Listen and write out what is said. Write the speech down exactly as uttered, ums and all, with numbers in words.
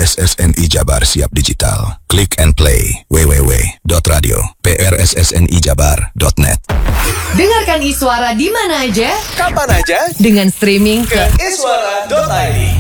S S N I Jabar siap digital. Click and play. w w w dot radio p r s s n i jabar dot net. Dengarkan Iswara di mana aja, kapan aja, dengan streaming ke iswara dot i d.